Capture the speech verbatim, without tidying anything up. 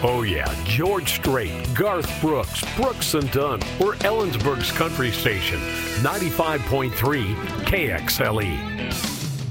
Oh yeah, George Strait, Garth Brooks, Brooks and Dunn. We're Ellensburg's country station, ninety-five point three K X L E.